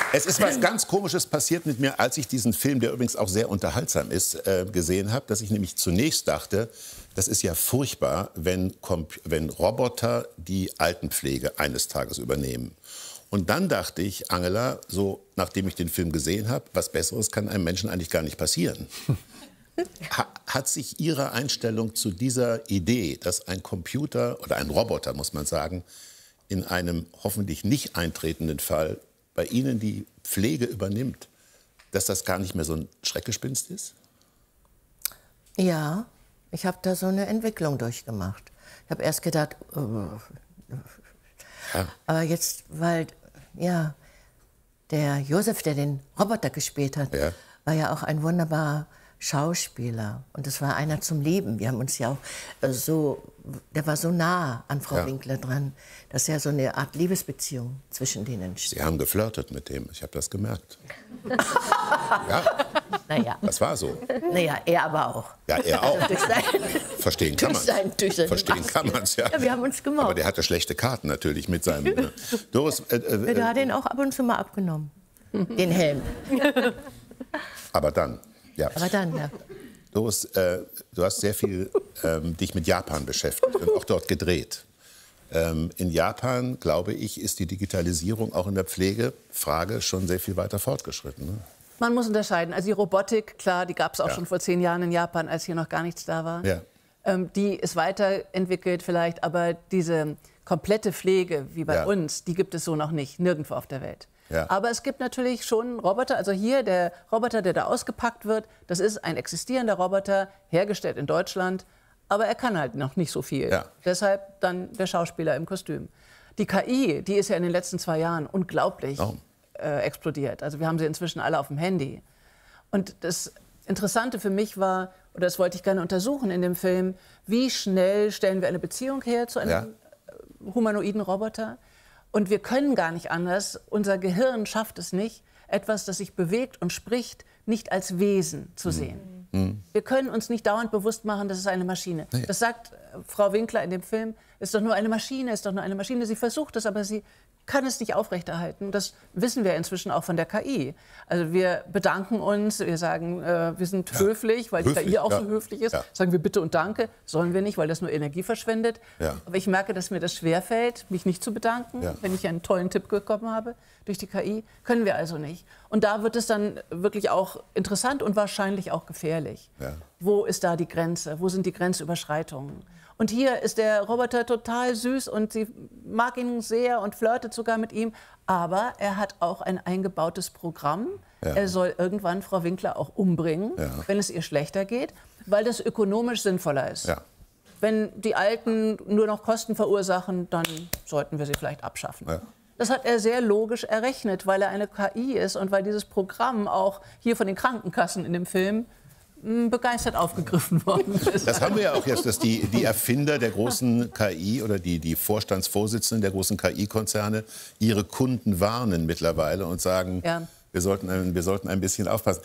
Es ist was ganz Komisches passiert mit mir, als ich diesen Film, der übrigens auch sehr unterhaltsam ist, gesehen habe, dass ich nämlich zunächst dachte, das ist ja furchtbar, wenn Roboter die Altenpflege eines Tages übernehmen. Und dann dachte ich, Angela, so nachdem ich den Film gesehen habe, was Besseres kann einem Menschen eigentlich gar nicht passieren. Hat sich Ihre Einstellung zu dieser Idee, dass ein Computer oder ein Roboter, muss man sagen, in einem hoffentlich nicht eintretenden Fall bei Ihnen die Pflege übernimmt, dass das gar nicht mehr so ein Schreckgespenst ist? Ja, ich habe da so eine Entwicklung durchgemacht. Ich habe erst gedacht, Ja. aber jetzt, weil, ja, der Josef, der den Roboter gespielt hat, Ja. war ja auch ein wunderbarer Schauspieler. Und das war einer zum Leben. Wir haben uns ja auch der war so nah an Frau Ja. Winkler dran, dass ja so eine Art Liebesbeziehung zwischen denen entsteht. Sie haben geflirtet mit dem, ich habe das gemerkt. Ja, Naja, das war so. naja, er aber auch. Ja, er auch. Durch sein, Verstehen kann man durch seine Verstehen kann man es, ja. Ja, wir haben uns gemocht. Aber der hatte schlechte Karten natürlich mit seinem... Doris, Der hat den auch ab und zu mal abgenommen, den Helm. aber dann, ja. Aber dann, ja. Doris, du hast sehr viel dich mit Japan beschäftigt und auch dort gedreht. In Japan, glaube ich, ist die Digitalisierung auch in der Pflegefrage schon sehr viel weiter fortgeschritten. Ne? Man muss unterscheiden. Also die Robotik, klar, die gab es auch Ja. schon vor 10 Jahren in Japan, als hier noch gar nichts da war. Ja. Die ist weiterentwickelt vielleicht, aber diese komplette Pflege wie bei Ja. uns, die gibt es so noch nicht, nirgendwo auf der Welt. Ja. Aber es gibt natürlich schon Roboter, also hier der Roboter, der da ausgepackt wird, das ist ein existierender Roboter, hergestellt in Deutschland, aber er kann halt noch nicht so viel. Ja. Deshalb dann der Schauspieler im Kostüm. Die KI, die ist ja in den letzten 2 Jahren unglaublich explodiert. Also wir haben sie inzwischen alle auf dem Handy. Und das Interessante für mich war, oder das wollte ich gerne untersuchen in dem Film, wie schnell stellen wir eine Beziehung her zu einem humanoiden Roboter? Und wir können gar nicht anders, unser Gehirn schafft es nicht, etwas, das sich bewegt und spricht, nicht als Wesen zu sehen. Wir können uns nicht dauernd bewusst machen, das ist eine Maschine. Nee. Das sagt Frau Winkler in dem Film, ist doch nur eine Maschine, ist doch nur eine Maschine. Sie versucht es, aber sie kann es nicht aufrechterhalten. Das wissen wir inzwischen auch von der KI. Also wir bedanken uns, wir sagen, wir sind höflich, weil die Höflich, KI auch ja. so höflich ist. Ja. Sagen wir bitte und danke, sollen wir nicht, weil das nur Energie verschwendet. Ja. Aber ich merke, dass mir das schwerfällt, mich nicht zu bedanken, Ja. wenn ich einen tollen Tipp bekommen habe durch die KI. Können wir also nicht. Und da wird es dann wirklich auch interessant und wahrscheinlich auch gefährlich. Ja. Wo ist da die Grenze? Wo sind die Grenzüberschreitungen? Und hier ist der Roboter total süß und sie mag ihn sehr und flirtet sogar mit ihm. Aber er hat auch ein eingebautes Programm. Ja. Er soll irgendwann Frau Winkler auch umbringen, Ja. wenn es ihr schlechter geht, weil das ökonomisch sinnvoller ist. Ja. Wenn die Alten nur noch Kosten verursachen, dann sollten wir sie vielleicht abschaffen. Ja. Das hat er sehr logisch errechnet, weil er eine KI ist und weil dieses Programm auch hier von den Krankenkassen in dem Film begeistert aufgegriffen worden ist. Das haben wir ja auch jetzt, dass die Erfinder der großen KI oder die Vorstandsvorsitzenden der großen KI-Konzerne ihre Kunden warnen mittlerweile und sagen, Ja. wir sollten ein bisschen aufpassen.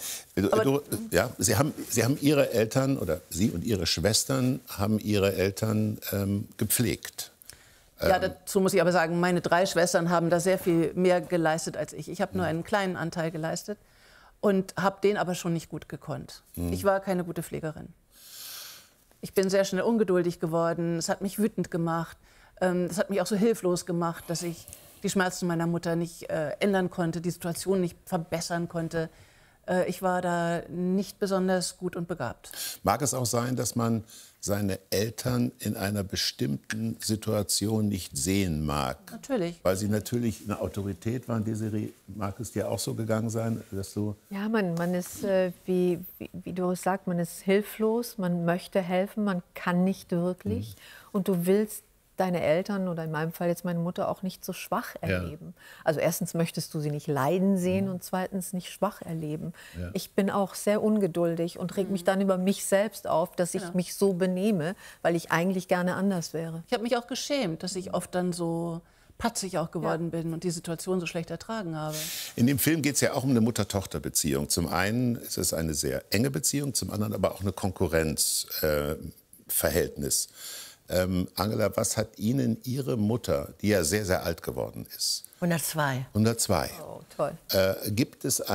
Sie haben Ihre Eltern, oder Sie und Ihre Schwestern haben Ihre Eltern gepflegt. Ja, dazu muss ich aber sagen, meine 3 Schwestern haben da sehr viel mehr geleistet als ich. Ich habe nur einen kleinen Anteil geleistet und habe den aber schon nicht gut gekonnt. Ich war keine gute Pflegerin. Ich bin sehr schnell ungeduldig geworden. Es hat mich wütend gemacht. Es hat mich auch so hilflos gemacht, dass ich die Schmerzen meiner Mutter nicht ändern konnte, die Situation nicht verbessern konnte. Ich war da nicht besonders gut und begabt. Mag es auch sein, dass man seine Eltern in einer bestimmten Situation nicht sehen mag? Natürlich. Weil sie natürlich eine Autorität waren. Desiree, mag es dir auch so gegangen sein, dass du... Ja, man ist, wie Doris sagt, man ist hilflos, man möchte helfen, man kann nicht wirklich. Und du willst deine Eltern oder in meinem Fall jetzt meine Mutter auch nicht so schwach erleben. Also erstens möchtest du sie nicht leiden sehen und zweitens nicht schwach erleben. Ja. Ich bin auch sehr ungeduldig und reg mich dann über mich selbst auf, dass ich mich so benehme, weil ich eigentlich gerne anders wäre. Ich habe mich auch geschämt, dass ich oft dann so patzig auch geworden bin und die Situation so schlecht ertragen habe. In dem Film geht es ja auch um eine Mutter-Tochter-Beziehung. Zum einen ist es eine sehr enge Beziehung, zum anderen aber auch eine Konkurrenzverhältnis. Angela, was hat Ihnen Ihre Mutter, die ja sehr, sehr alt geworden ist, 102. 102. Oh, toll. Gibt es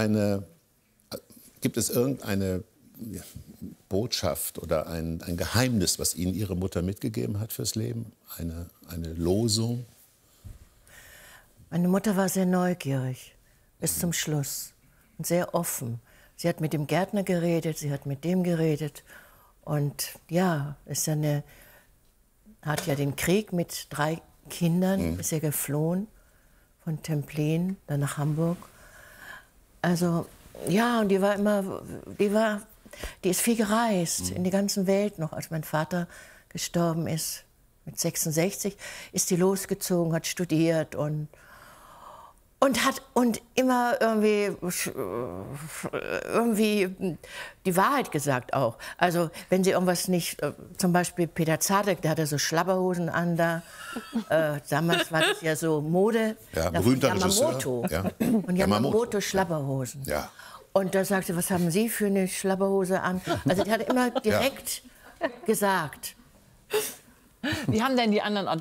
irgendeine Botschaft oder ein Geheimnis, was Ihnen Ihre Mutter mitgegeben hat fürs Leben? Eine Losung? Meine Mutter war sehr neugierig bis zum Schluss und sehr offen. Sie hat mit dem Gärtner geredet, sie hat mit dem geredet. Und ja, hat ja den Krieg mit 3 Kindern, ist ja geflohen von Templin dann nach Hamburg. Also ja, und die ist viel gereist in die ganze Welt noch. Als mein Vater gestorben ist, mit 66, ist die losgezogen, hat studiert und immer irgendwie die Wahrheit gesagt auch. Also wenn sie irgendwas nicht, zum Beispiel Peter Zadek, der hatte so Schlabberhosen an da. Damals war das ja so Mode. Ja, berühmter Yamamoto. Regisseur. Ja. Und Yamamoto Schlabberhosen. Ja. Und da sagte, was haben Sie für eine Schlabberhose an? Also die hat immer direkt gesagt. Wie haben denn die anderen